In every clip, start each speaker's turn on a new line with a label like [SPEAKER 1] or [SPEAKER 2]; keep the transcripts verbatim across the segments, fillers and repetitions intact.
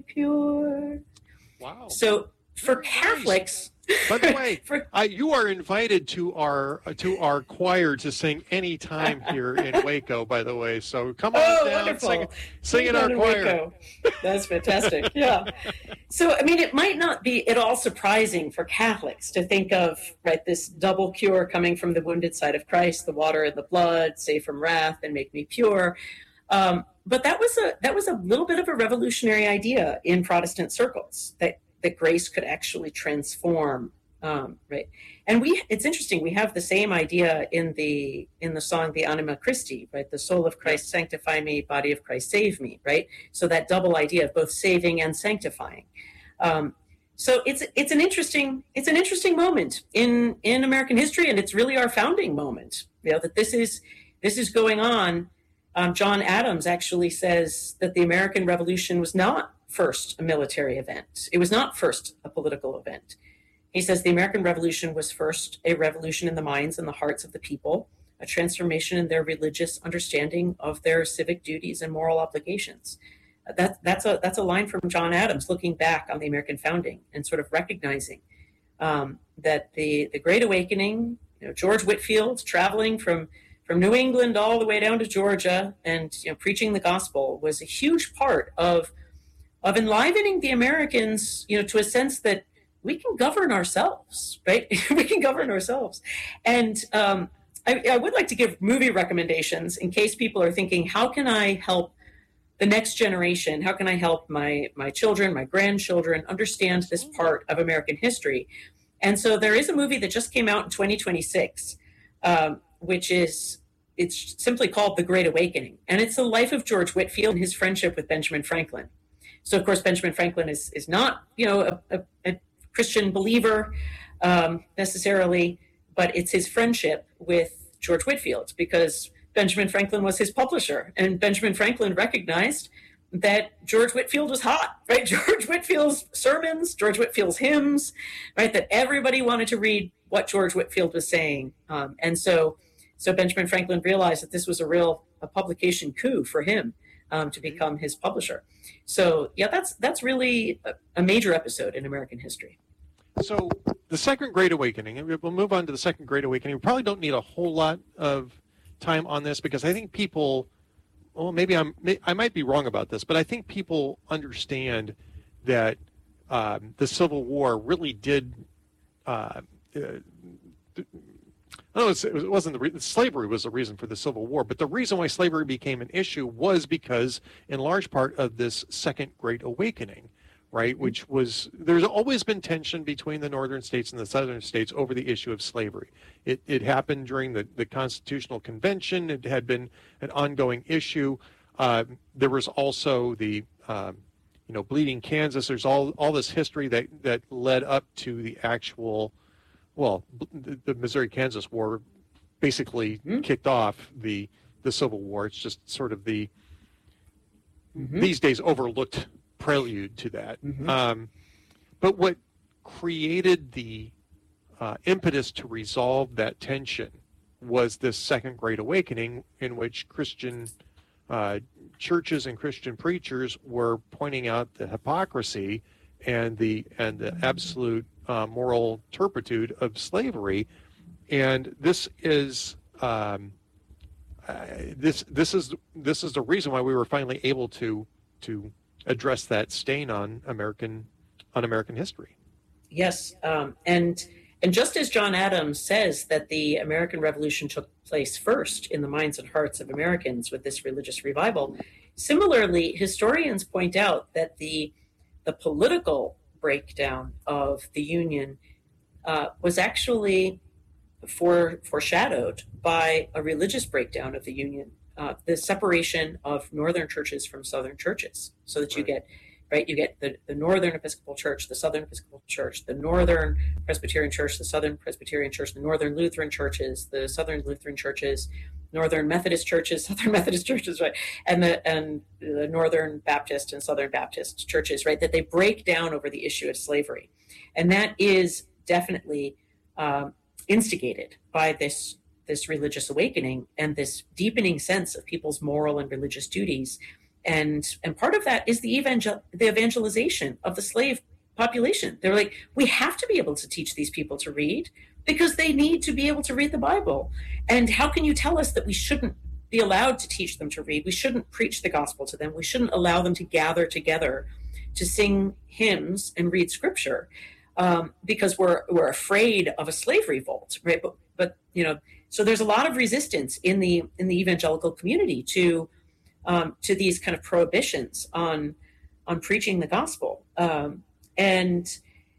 [SPEAKER 1] pure.
[SPEAKER 2] Wow.
[SPEAKER 1] So for
[SPEAKER 2] Very
[SPEAKER 1] Catholics,
[SPEAKER 2] nice. By the way,
[SPEAKER 1] for,
[SPEAKER 2] I, you are invited to our to our choir to sing any time here in Waco. By the way, so come on
[SPEAKER 1] oh,
[SPEAKER 2] down,
[SPEAKER 1] wonderful.
[SPEAKER 2] sing, sing in our
[SPEAKER 1] in
[SPEAKER 2] choir.
[SPEAKER 1] Waco. That's fantastic. Yeah. So, I mean, it might not be at all surprising for Catholics to think of, right, this double cure coming from the wounded side of Christ, the water and the blood, save from wrath and make me pure. Um, but that was a that was a little bit of a revolutionary idea in Protestant circles, that that grace could actually transform, um, right? And we it's interesting, we have the same idea in the in the song the Anima Christi, right? The soul of Christ sanctify me, body of Christ save me, right? So that double idea of both saving and sanctifying. Um, so it's it's an interesting it's an interesting moment in in American history, and it's really our founding moment. You know, that this is this is going on. Um, John Adams actually says that the American Revolution was not first a military event. It was not first a political event. He says the American Revolution was first a revolution in the minds and the hearts of the people, a transformation in their religious understanding of their civic duties and moral obligations. That, that's a that's a line from John Adams, looking back on the American founding and sort of recognizing um, that the the Great Awakening, you know, George Whitefield traveling from from New England all the way down to Georgia and, you know, preaching the gospel, was a huge part of of enlivening the Americans, you know, to a sense that we can govern ourselves, right? we can govern ourselves. And um, I, I would like to give movie recommendations in case people are thinking, how can I help the next generation? How can I help my my children, my grandchildren understand this part of American history? And so there is a movie that just came out in twenty twenty-six, um, which is, it's simply called The Great Awakening. And it's the life of George Whitefield and his friendship with Benjamin Franklin. So, of course, Benjamin Franklin is is not, you know, a, a, a Christian believer um, necessarily, but it's his friendship with George Whitefield, because Benjamin Franklin was his publisher, and Benjamin Franklin recognized that George Whitefield was hot, right? George Whitefield's sermons, George Whitefield's hymns, right? That everybody wanted to read what George Whitefield was saying, um, and so so Benjamin Franklin realized that this was a real a publication coup for him um, to become his publisher. So yeah, that's that's really a, a major episode in American history.
[SPEAKER 2] So the Second Great Awakening, and we'll move on to the Second Great Awakening. We probably don't need a whole lot of time on this, because I think people, well, maybe I'm, I might be wrong about this, but I think people understand that um, the Civil War really did, uh, uh, no, it wasn't the re- slavery was the reason for the Civil War, but the reason why slavery became an issue was because, in large part, of this Second Great Awakening, right? Which was, there's always been tension between the northern states and the southern states over the issue of slavery. It it happened during the, the Constitutional Convention. It had been an ongoing issue. Uh, there was also the, um, you know, Bleeding Kansas. There's all all this history that, that led up to the actual, well, the, the Missouri-Kansas War basically mm-hmm. kicked off the the Civil War. It's just sort of the, mm-hmm. these days, overlooked prelude to that. Mm-hmm. Um, but what created the uh, impetus to resolve that tension was this Second Great Awakening, in which Christian uh, churches and Christian preachers were pointing out the hypocrisy and the and the absolute uh, moral turpitude of slavery. And this is um, uh, this this is this is the reason why we were finally able to to address that stain on American on American history.
[SPEAKER 1] Yes, um, and and just as John Adams says that the American Revolution took place first in the minds and hearts of Americans with this religious revival, similarly, historians point out that the the political breakdown of the Union uh, was actually fore, foreshadowed by a religious breakdown of the Union. Uh, the separation of northern churches from southern churches, so that you right. get, right, you get the, the Northern Episcopal Church, the Southern Episcopal Church, the Northern Presbyterian Church, the Southern Presbyterian Church, the Northern Lutheran churches, the Southern Lutheran churches, Northern Methodist churches, Southern Methodist churches, right, and the and the Northern Baptist and Southern Baptist churches, right, that they break down over the issue of slavery, and that is definitely um, instigated by this. this religious awakening and this deepening sense of people's moral and religious duties, And and part of that is the evangel the evangelization of the slave population. They're like, we have to be able to teach these people to read because they need to be able to read the Bible. And how can you tell us that we shouldn't be allowed to teach them to read? We shouldn't preach the gospel to them. We shouldn't allow them to gather together to sing hymns and read scripture um, because we're we're afraid of a slave revolt, right? But but you know, so there's a lot of resistance in the in the evangelical community to um, to these kind of prohibitions on on preaching the gospel. Um, and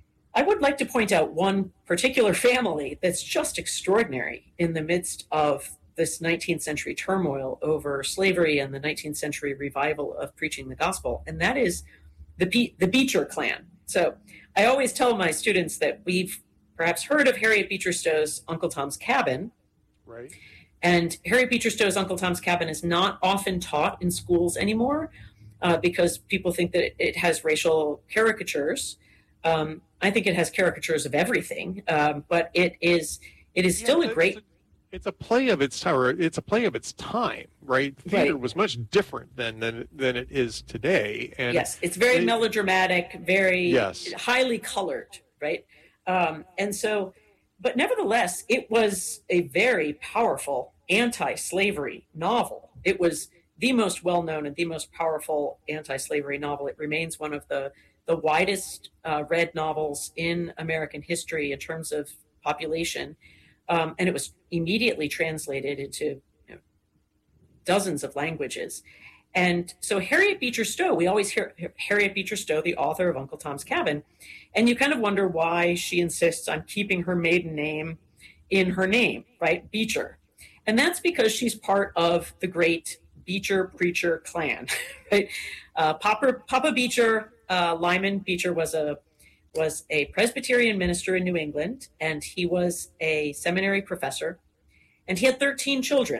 [SPEAKER 1] I would like to point out one particular family that's just extraordinary in the midst of this nineteenth century turmoil over slavery and the nineteenth century revival of preaching the gospel, and that is the Be- the Beecher clan. So I always tell my students that we've perhaps heard of Harriet Beecher Stowe's Uncle Tom's Cabin.
[SPEAKER 2] Right.
[SPEAKER 1] And Harriet Beecher Stowe's Uncle Tom's Cabin is not often taught in schools anymore uh, because people think that it, it has racial caricatures. Um, I think it has caricatures of everything, um, but it is it is
[SPEAKER 2] Yeah,
[SPEAKER 1] still
[SPEAKER 2] it's
[SPEAKER 1] a great.
[SPEAKER 2] It's a, it's a play of its or it's a play of its time, right? Theater
[SPEAKER 1] Right.
[SPEAKER 2] was much different than than than it is today. And
[SPEAKER 1] Yes, it's very
[SPEAKER 2] it-
[SPEAKER 1] melodramatic, very
[SPEAKER 2] Yes.
[SPEAKER 1] highly colored, right? Um, and so, but nevertheless, it was a very powerful anti-slavery novel. It was the most well-known and the most powerful anti-slavery novel. It remains one of the the widest uh, read novels in American history in terms of population, um, and it was immediately translated into you know, dozens of languages. And so Harriet Beecher Stowe, we always hear Harriet Beecher Stowe, the author of Uncle Tom's Cabin, and you kind of wonder why she insists on keeping her maiden name in her name, right? Beecher. And that's because she's part of the great Beecher Preacher clan, right? Uh, Papa, Papa Beecher, uh, Lyman Beecher was a was a Presbyterian minister in New England, and he was a seminary professor, and he had thirteen children.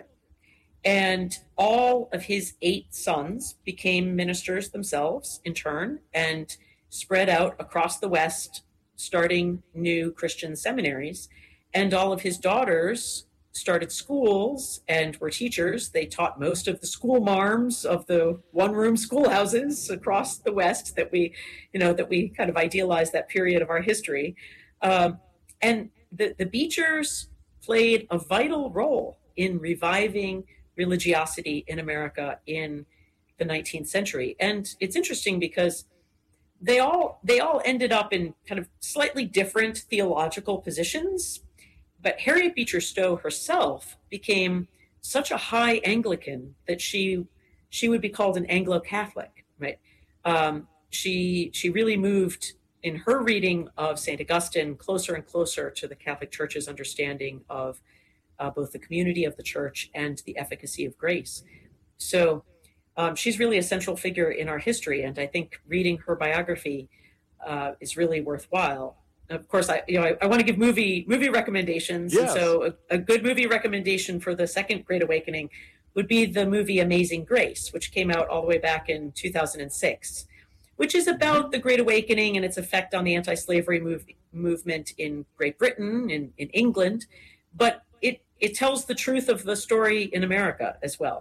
[SPEAKER 1] And all of his eight sons became ministers themselves in turn and spread out across the West, starting new Christian seminaries. And all of his daughters started schools and were teachers. They taught most of the school marms of the one-room schoolhouses across the West that we, you know, that we kind of idealize that period of our history. Um, and the, the Beechers played a vital role in reviving religiosity in America in the nineteenth century. And it's interesting because they all they all ended up in kind of slightly different theological positions. But Harriet Beecher Stowe herself became such a high Anglican that she she would be called an Anglo-Catholic, right? Um, she she really moved in her reading of Saint Augustine closer and closer to the Catholic Church's understanding of uh, both the community of the church and the efficacy of grace. So um, she's really a central figure in our history, and I think reading her biography uh, is really worthwhile. Of course, I you know I, I want to give movie movie recommendations.
[SPEAKER 2] Yes.
[SPEAKER 1] And so a, a good movie recommendation for the second Great Awakening would be the movie Amazing Grace, which came out all the way back in two thousand six, which is about the Great Awakening and its effect on the anti-slavery move, movement in Great Britain, in, in England. But it, it tells the truth of the story in America as well.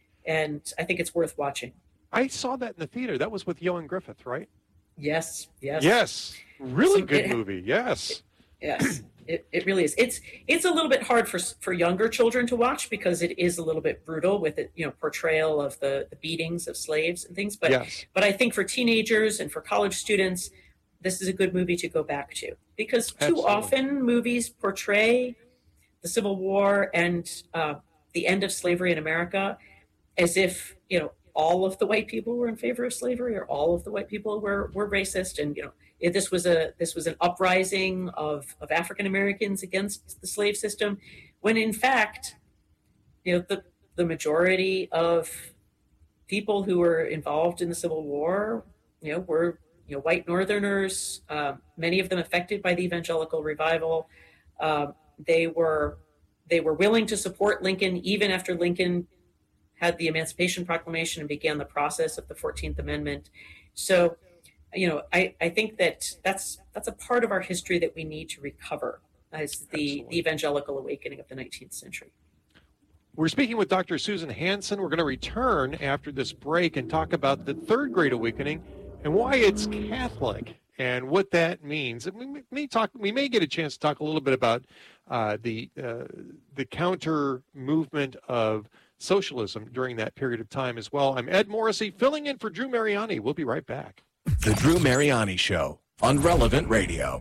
[SPEAKER 1] And I think it's worth watching.
[SPEAKER 2] I saw that in the theater. That was with Ioan Griffith, right?
[SPEAKER 1] Yes, yes.
[SPEAKER 2] Yes. Really
[SPEAKER 1] So
[SPEAKER 2] good
[SPEAKER 1] it-
[SPEAKER 2] movie. Yes.
[SPEAKER 1] Yes, it, it really is. It's it's a little bit hard for for younger children to watch because it is a little bit brutal with it, you know, portrayal of the, the beatings of slaves and things. But
[SPEAKER 2] Yes.
[SPEAKER 1] but I think for teenagers and for college students, this is a good movie to go back to because too
[SPEAKER 2] Absolutely.
[SPEAKER 1] often movies portray the Civil War and uh, the end of slavery in America as if, you know, all of the white people were in favor of slavery or all of the white people were, were racist. And, you know, if this was a this was an uprising of, of African Americans against the slave system, when in fact, you know, the, the majority of people who were involved in the Civil War, you know, were, you know, white Northerners, um, many of them affected by the evangelical revival. Um, they were they were willing to support Lincoln even after Lincoln had the Emancipation Proclamation and began the process of the fourteenth Amendment. So, you know, I, I think that that's that's a part of our history that we need to recover as the, the evangelical awakening of the nineteenth century.
[SPEAKER 2] We're speaking with Doctor Susan Hansen. We're going to return after this break and talk about the Third Great Awakening and why it's Catholic and what that means. And we may talk. We may get a chance to talk a little bit about uh, the uh, the counter movement of socialism during that period of time as well. I'm Ed Morrissey, filling in for Drew Mariani. We'll be right back.
[SPEAKER 3] The Drew Mariani Show on Relevant Radio.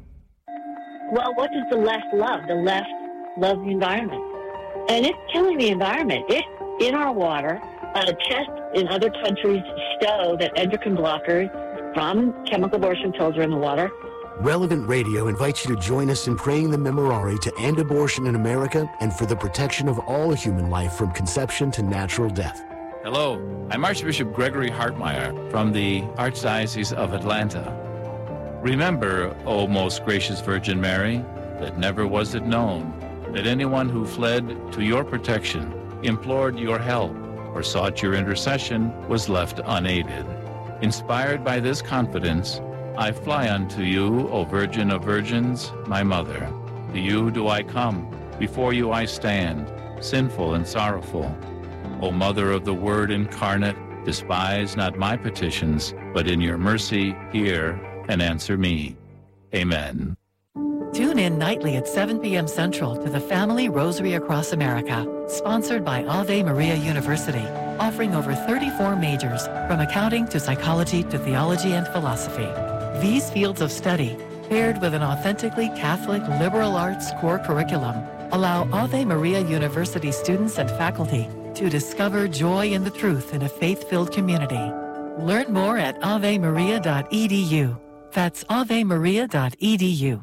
[SPEAKER 4] Well, what does the left love? The left loves the environment. And it's killing the environment. It, in our water, uh, tests in other countries show that endocrine blockers from chemical abortion pills are in the water.
[SPEAKER 5] Relevant Radio invites you to join us in praying the Memorare to end abortion in America and for the protection of all human life from conception to natural death.
[SPEAKER 6] Hello, I'm Archbishop Gregory Hartmeyer from the Archdiocese of Atlanta. Remember, O most gracious Virgin Mary, that never was it known that anyone who fled to your protection, implored your help, or sought your intercession was left unaided. Inspired by this confidence, I fly unto you, O Virgin of Virgins, my Mother. To you do I come, before you I stand, sinful and sorrowful. O Mother of the Word incarnate, despise not my petitions, but in your mercy hear and answer me. Amen.
[SPEAKER 7] Tune in nightly at seven p.m. Central to the Family Rosary Across America, sponsored by Ave Maria University, offering over thirty-four majors, from accounting to psychology to theology and philosophy. These fields of study, paired with an authentically Catholic liberal arts core curriculum, allow Ave Maria University students and faculty to discover joy in the truth in a faith-filled community. Learn more at ave maria dot e d u. That's ave maria dot e d u.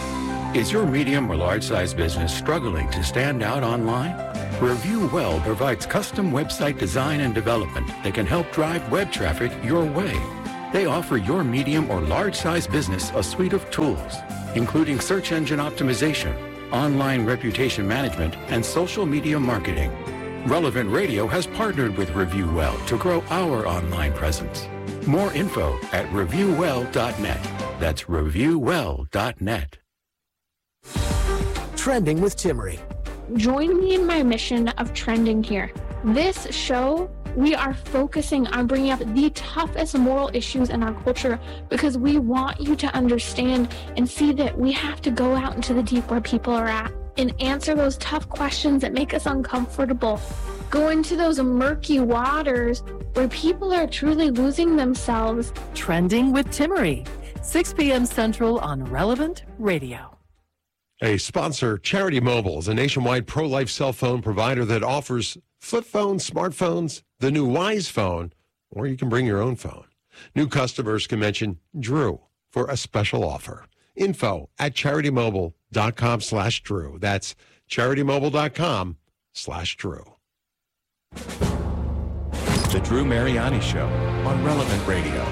[SPEAKER 3] Is your medium or large-size business struggling to stand out online? Review Well provides custom website design and development that can help drive web traffic your way. They offer your medium or large-size business a suite of tools, including search engine optimization, online reputation management, and social media marketing. Relevant Radio has partnered with Review Well to grow our online presence. More info at review well dot net. That's review well dot net.
[SPEAKER 5] Trending with Timmery.
[SPEAKER 8] Join me in my mission of trending here. This show, we are focusing on bringing up the toughest moral issues in our culture because we want you to understand and see that we have to go out into the deep where people are at and answer those tough questions that make us uncomfortable. Go into those murky waters where people are truly losing themselves.
[SPEAKER 7] Trending with Timmery, six p.m. Central on Relevant Radio.
[SPEAKER 9] A sponsor, Charity Mobile, is a nationwide pro-life cell phone provider that offers flip phones, smartphones, the new Wise phone, or you can bring your own phone. New customers can mention Drew for a special offer. Info at charitymobile.com slash Drew. That's charitymobile.com slash Drew.
[SPEAKER 3] The Drew Mariani Show on Relevant Radio.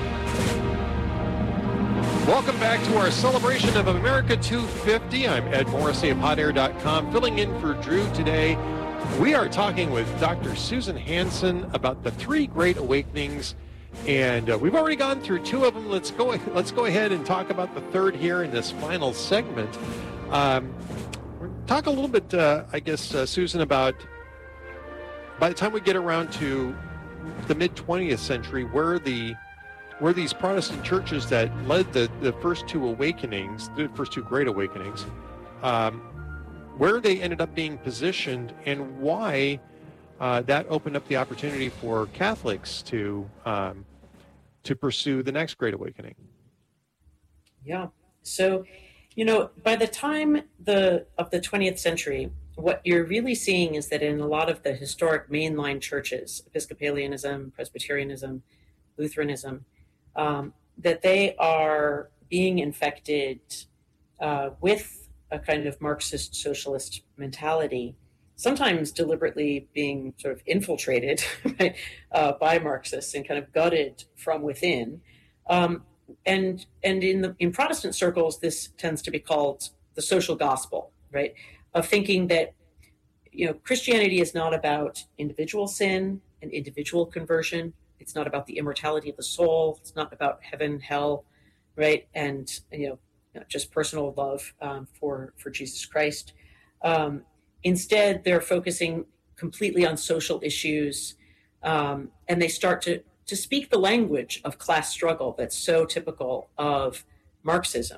[SPEAKER 2] Welcome back to our celebration of America two fifty. I'm Ed Morrissey of hot air dot com, filling in for Drew today. We are talking with Doctor Susan Hansen about the three great awakenings, and uh, we've already gone through two of them. Let's go. Let's go ahead and talk about the third here in this final segment. Um, talk a little bit, uh, I guess, uh, Susan, about by the time we get around to the mid twentieth century, where the where these Protestant churches that led the, the first two awakenings, the first two great awakenings, um, where they ended up being positioned and why uh, that opened up the opportunity for Catholics to um, to pursue the next great awakening.
[SPEAKER 1] Yeah. So, you know, by the time the of the twentieth century, what you're really seeing is that in a lot of the historic mainline churches, Episcopalianism, Presbyterianism, Lutheranism, Um, that they are being infected uh, with a kind of Marxist socialist mentality, sometimes deliberately being sort of infiltrated right, uh, by Marxists and kind of gutted from within. Um, and and in the in Protestant circles, this tends to be called the social gospel, right? Of thinking that, you know, Christianity is not about individual sin and individual conversion. It's not about the immortality of the soul. It's not about heaven, hell, right? And, you know, just personal love um, for, for Jesus Christ. Um, instead, they're focusing completely on social issues, um, and they start to, to speak the language of class struggle that's so typical of Marxism.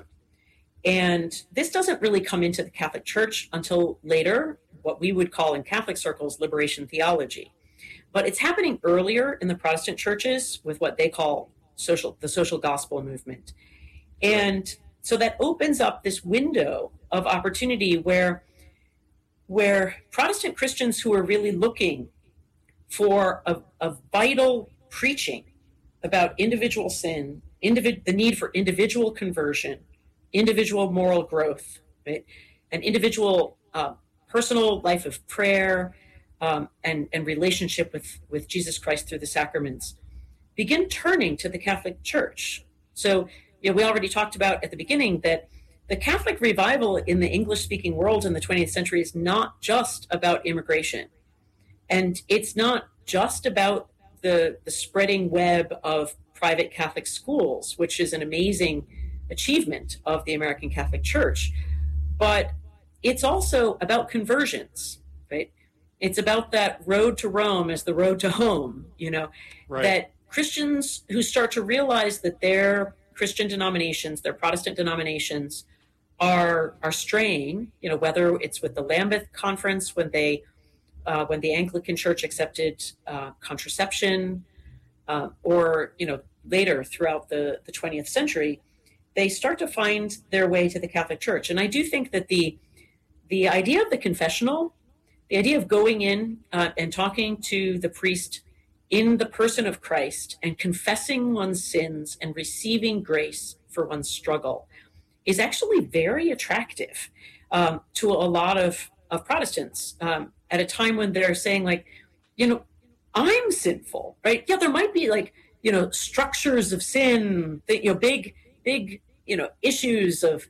[SPEAKER 1] And this doesn't really come into the Catholic Church until later, what we would call in Catholic circles liberation theology. But it's happening earlier in the Protestant churches with what they call social, the social gospel movement. And so that opens up this window of opportunity where, where Protestant Christians who are really looking for a, a vital preaching about individual sin, individ, the need for individual conversion, individual moral growth, right? An individual uh, personal life of prayer um, and, and relationship with, with Jesus Christ through the sacraments, begin turning to the Catholic Church. So, you know, we already talked about at the beginning that the Catholic revival in the English-speaking world in the twentieth century is not just about immigration. And it's not just about the, the spreading web of private Catholic schools, which is an amazing achievement of the American Catholic Church. But it's also about conversions, right? It's about that road to Rome as the road to home, you know, right. That Christians who start to realize that their Christian denominations, their Protestant denominations are are straying, you know, whether it's with the Lambeth Conference when they uh, when the Anglican Church accepted uh, contraception, uh, or, you know, later throughout the, the twentieth century, they start to find their way to the Catholic Church. And I do think that the the idea of the confessional, the idea of going in uh, and talking to the priest in the person of Christ and confessing one's sins and receiving grace for one's struggle is actually very attractive um, to a lot of, of Protestants um, at a time when they're saying, like, you know, I'm sinful, right? Yeah, there might be, like, you know, structures of sin, that, you know, big, big, you know, issues of